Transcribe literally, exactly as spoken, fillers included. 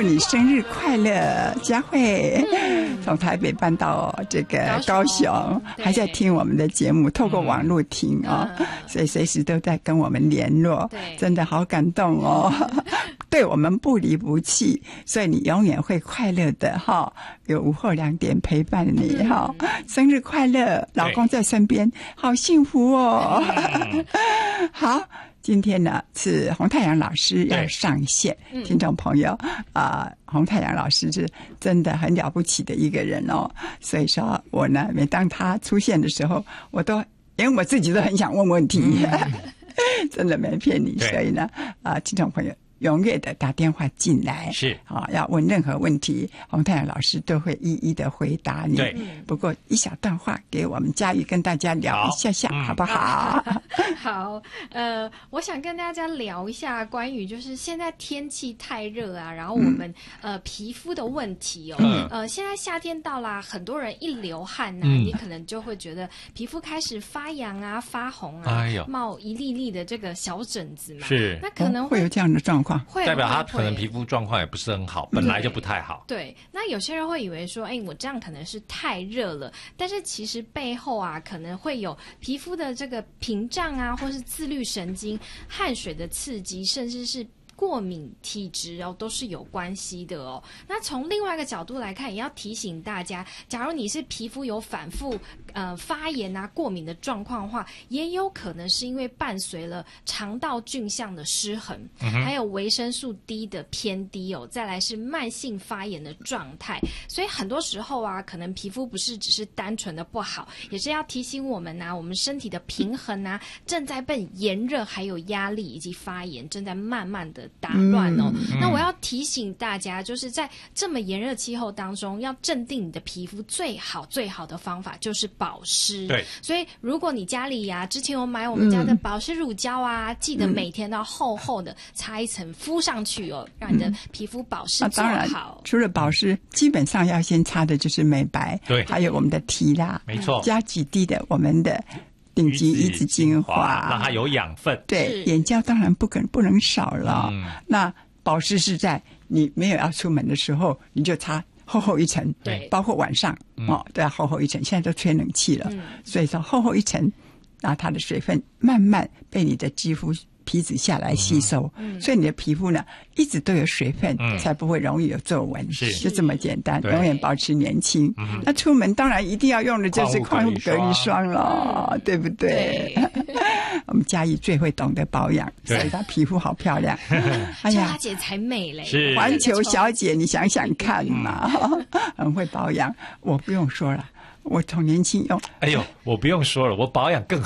你生日快乐，佳慧。从台北搬到这个高雄，还在听我们的节目，透过网络听哦，所以随时都在跟我们联络，真的好感动哦。对我们不离不弃，所以你永远会快乐的哈。有午后两点陪伴你哈，生日快乐，老公在身边，好幸福哦。好。今天呢是洪太阳老师要上线，听众朋友啊、呃，洪太阳老师是真的很了不起的一个人哦，所以说我呢，每当他出现的时候，我都连我自己都很想问问题，真的没骗你。所以呢，啊、呃，听众朋友。踊跃的打电话进来， 是啊，要问任何问题，洪太阳老师都会一一的回答你。 对， 不过一小段话给我们嘉玉跟大家聊一下下，好, 好不好？ 好，呃，我想跟大家聊一下关于就是现在天气太热啊，然后我们、嗯、呃皮肤的问题哦。嗯、呃，现在夏天到啦，很多人一流汗啊、嗯，你可能就会觉得皮肤开始发痒啊、发红啊，哎、冒一粒粒的这个小疹子嘛。 是， 那可能 会,、 哦、会有这样的状况。 会代表他可能皮肤状况也不是很好，本来就不太好。 对，那有些人会以为说，哎，我这样可能是太热了，但是其实背后啊，可能会有皮肤的这个屏障啊，或是自律神经、汗水的刺激，甚至是过敏体质哦，都是有关系的哦。那从另外一个角度来看，也要提醒大家，假如你是皮肤有反复呃发炎啊、过敏的状况的话，也有可能是因为伴随了肠道菌相的失衡，嗯、还有维生素 D 的偏低哦，再来是慢性发炎的状态。所以很多时候啊，可能皮肤不是只是单纯的不好，也是要提醒我们啊，我们身体的平衡啊，正在被炎热、还有压力以及发炎正在慢慢的打乱哦、嗯，那我要提醒大家，就是在这么炎热气候当中，要镇定你的皮肤，最好最好的方法就是保湿。 对， 所以如果你家里呀、啊，之前有买我们家的保湿乳胶啊，嗯、记得每天都要厚厚的擦一层敷上去哦，让你的皮肤保湿做好。 嗯啊、当然，除了保湿，基本上要先擦的就是美白， 对， 还有我们的提拉， 没错， 加几滴的我们的。顶级鱼子精华， 让它有养分。 对，眼胶当然不可不能少了。嗯、那保湿是在你没有要出门的时候，你就擦厚厚一层。 对， 包括晚上、嗯、哦，都要厚厚一层。现在都吹冷气了，嗯、所以说厚厚一层，然后它的水分慢慢被你的肌肤皮脂下来吸收，嗯、所以你的皮肤呢一直都有水分，嗯、才不会容易有皱纹。 是， 就这么简单，永远保持年轻。嗯、那出门当然一定要用的就是矿物隔离霜了，嗯、对不对？对我们嘉义最会懂得保养，所以她皮肤好漂亮。 哎呀，佳姐才美嘞！ 是环球小姐，你想想看嘛，嗯、很会保养。我不用说了，我从年轻用。 哎呦，我不用说了，我保养更